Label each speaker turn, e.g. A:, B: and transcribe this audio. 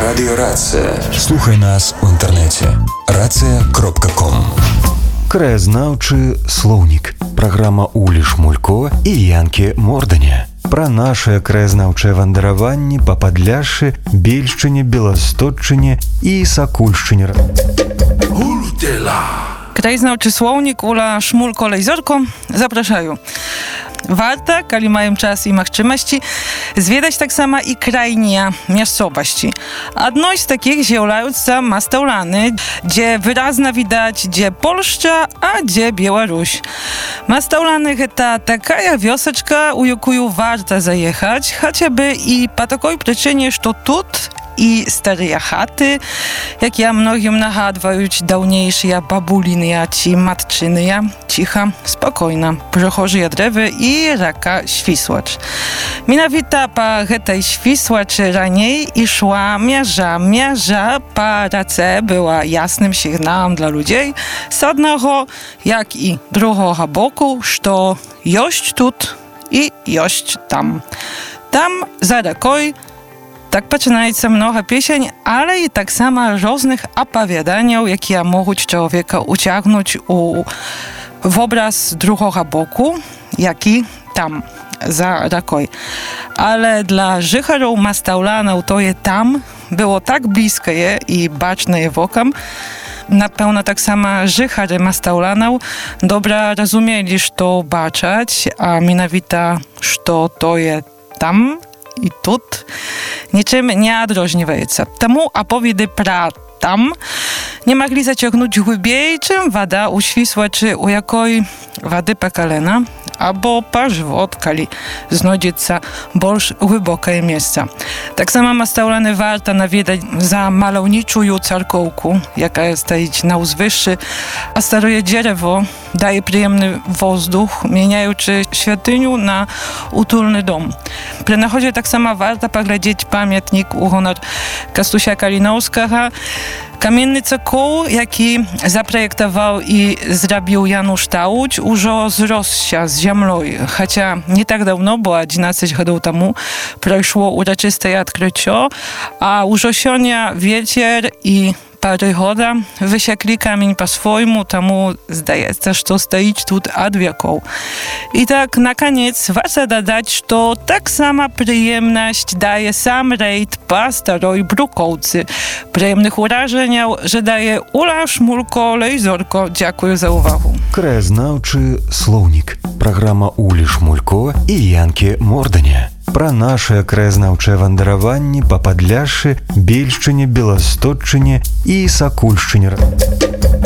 A: Радіо Рація.
B: Слухай нас у інтернеті racja.com.
C: Краязнаўчы слоўнік. Праграма Улі Шмулько і Янкі Морданя. Пра нашыя краязнаўчыя вандраванні па Падляшшы, Бельшчыне, Беласточчыне і Сакульшчыне.
D: Krajoznawczy słownik Ula Szmulko-Lejzorko zapraszają. Warto, kali mają czas i możliwości, zwiedzać tak samo i krajnia miejscowości. Jedną z takich zjawляются Mastaulany, gdzie wyraźnie widać, gdzie Polska, a gdzie Białoruś. Mastaulany to taka wioseczka, u jaką warto zajechać, chociażby i po takiej przyczynie, że tu i stare chaty, jak ja mnogim nagадують dawniejsze babuliny, ci matczyny, cicha, spokojna, przechodzą drewy i raka Świsłacz. Mianowita po tej Świsłaczy raniej i szła mierza po race była jasnym sygnałem dla ludzi z jednego, jak i drugiego boku, że jość tut i jość tam. Tam za raką tak zaczynaється mnogo piesień, ale i tak samo różnych opowiadań, jakie mogą człowieka uciągnąć w obraz drugiego boku, jaki tam za rakoj. Ale dla życharów Mastaulanów to je tam było tak bliskie i baczne wokam. Na pewno tak samo żychary Mastaulanów dobra rozumieli, że to baczać, a mianowita, że to je tam i tut niczym nie odróżniają. Temu opowiedy pra tam nie mogli zaciągnąć głębiej, czym woda u Świsłaczy, u jakiej wody pekalena, albo pażwot, kali znajdziecie больш głębokie miejsca. Tak samo Mastaulany warto nawiedać za malowniczą cerkowku, jaka stoi na uzwyższy, a stare drzewo daje przyjemny wozdух, mieniający świątynię na utulny dom. Przy nachodzie tak samo warto poglądać pamiętnik u honor Kastusia Kalinowskiego, kamienny cokół, jaki zaprojektował i zrobił Janusz Tauć, już zrosł się z ziemią, chociaż nie tak dawno, bo 11 lat temu przeszło uroczyste odkrycie, a już osiągnia wiecier i parygoda wysiekli kamień po swojemu, temu zdaje się, że stoi tu od wieków. I tak na koniec warto dodać, że to tak sama przyjemność daje sam rejd po starej Brukowcy. Przyjemnych wrażeń, że daje Ula Szmulko-Lejzorko. Dziękuję za uwagę.
C: Краязнаўчы слоўнік. Праграма Улі Шмулько і Янкі Морданя. Пра нашыя краязнаўчыя вандраванні па Падляшшы, Бельшчыне, Беласточчыне і Сакульшчыне.